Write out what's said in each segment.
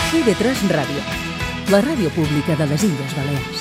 IB3 Ràdio, la ràdio pública de les Illes Balears.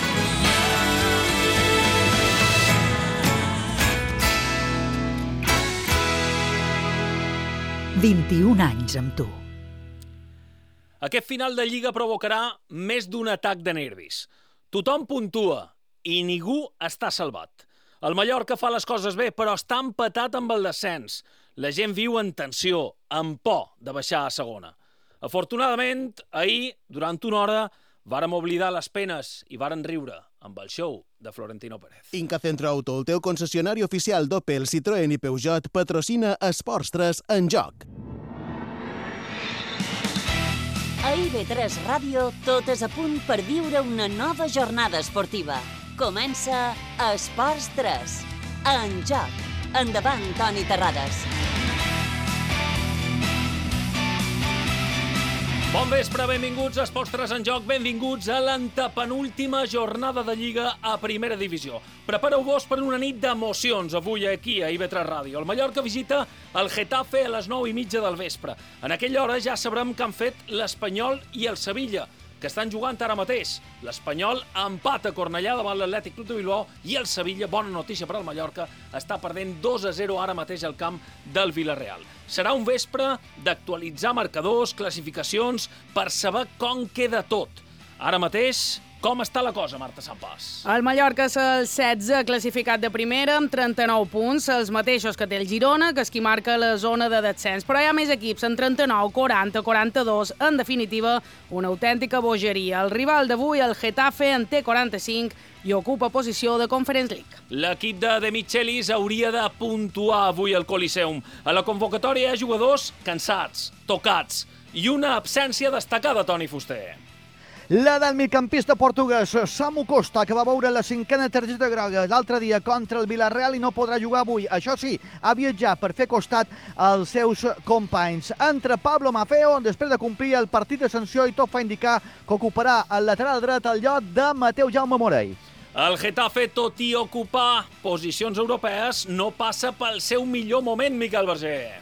«21 anys amb tu». Aquest final de Lliga provocarà més d'un atac de nervis. Tothom puntua i ningú està salvat. El Mallorca fa les coses bé, però està empatat amb el descens. La gent viu en tensió, amb por de baixar a segona. Afortunadament, ahir, durant una hora, vàrem oblidar les penes i vàrem riure amb el show de Florentino Pérez. Inca Centro Auto, el teu concessionari oficial d'Opel, Citroën i Peugeot, patrocina Esports 3 en joc. A IB3 Ràdio, tot és a punt per viure una nova jornada esportiva. Comença Esports 3 en joc. Endavant, Toni Terrades. Bon vespre, benvinguts a Esports 3 en joc, benvinguts a l'antepenúltima jornada de Lliga a Primera Divisió. Prepareu-vos per una nit d'emocions avui aquí a IB3 Ràdio. El Mallorca visita el Getafe a les 9:30 del vespre. En aquella hora ja sabrem què han fet l'Espanyol i el Sevilla, que estan jugant ara mateix. L'Espanyol empata a Cornellà davant l'Atlètic Club de Bilbao i el Sevilla, bona notícia per al Mallorca, està perdent 2-0 ara mateix al camp del Villarreal. Serà un vespre d'actualitzar marcadors, classificacions, per saber com queda tot. Ara mateix, com està la cosa, Marta Sampàs? El Mallorca és el 16 classificat de primera amb 39 punts, els mateixos que té el Girona, que és qui marca la zona de descens. Però hi ha més equips en 39, 40, 42, en definitiva, una autèntica bogeria. El rival d'avui, el Getafe, en té 45 i ocupa posició de Conference League. L'equip de Michelis hauria de puntuar avui al Coliseum. A la convocatòria hi ha jugadors cansats, tocats i una absència destacada, Toni Fuster. La del migcampista portuguès Samu Costa, que va veure la 5a targeta groga l'altre dia contra el Villarreal i no podrà jugar avui. Això sí, ha viatjat per fer costat als seus companys. Entra Pablo Maffeo després de complir el partit de sanció i tot fa indicar que ocuparà el lateral dret al lloc de Mateu Jaume Morell. El Getafe, tot i ocupar posicions europees, no passa pel seu millor moment, Miquel Verger.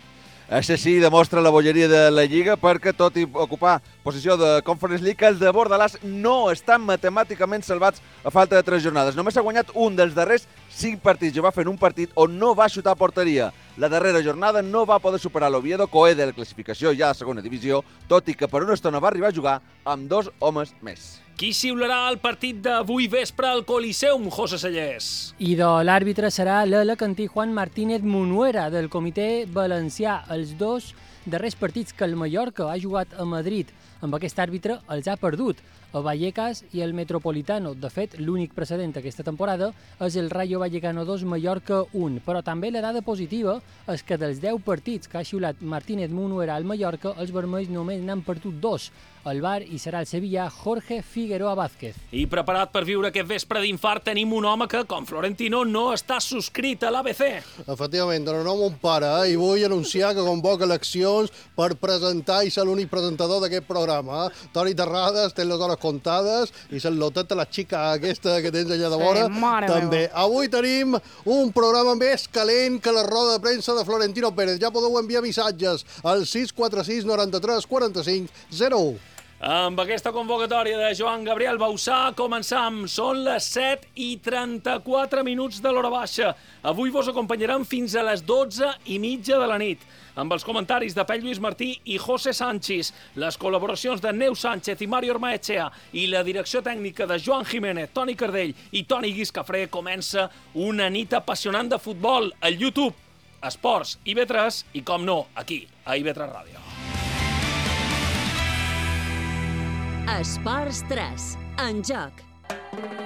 Això sí, demostra la bogeria de la Lliga perquè, tot i ocupar posició de Conference League, els de Bordalàs no estan matemàticament salvats a falta de 3 jornades. Només ha guanyat un dels darrers 5 partits i ho va fer en un partit on no va xutar a porteria. La darrera jornada no va poder superar l'Oviedo, coer de la classificació ja a segona divisió, tot i que per una estona va arribar a jugar amb 2 homes més. Qui xiularà el partit d'avui vespre al Coliseum, José Sellers? I l'àrbitre serà l'alacantí Juan Martínez Munuera, del comitè valencià. Els 2 darrers partits que el Mallorca ha jugat a Madrid amb aquest àrbitre els ha perdut, el Vallecas i el Metropolitano. De fet, l'únic precedent aquesta temporada és el Rayo Vallecano 2, Mallorca 1. Però també la dada positiva és que dels 10 partits que ha xiulat Martínez Munuera al Mallorca, els vermells només n'han perdut 2. El bar i serà el Sevilla Jorge Figueroa Vázquez. I preparat per viure aquest vespre d'infart tenim un home que, com Florentino, no està subscrit a l'ABC. Efectivament, dono nom un pare, i vull anunciar que convoca eleccions per presentar i ser l'únic presentador d'aquest programa. Toni Terrades té les hores comptades i se'n loteta la xica aquesta que tens allà de vora. Sí, també. Avui tenim un programa més calent que la roda de premsa de Florentino Pérez. Ja podeu enviar missatges al 646 93 45 01. Amb aquesta convocatòria de Joan Gabriel Bausà començam. Són les 7:34 de l'hora baixa. Avui vos acompanyarem fins a les 12:30 de la nit, amb els comentaris de Pell Lluís Martí i José Sánchez, les col·laboracions de Neu Sánchez i Mario Ormaechea i la direcció tècnica de Joan Jiménez, Toni Cardell i Toni Guiscafré. Comença una nit apassionant de futbol al YouTube, Esports IB3 i, com no, aquí, a IB3 Ràdio. Esports 3 en joc.